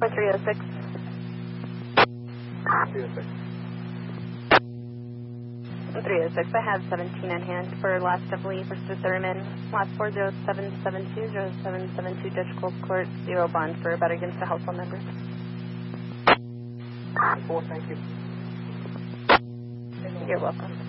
306. 306. 306. I have 17 in hand for last of Lee versus Thurman. Last 40772, Judge Coles Court, 0 bond for about against the household members. 4, thank you. You're welcome.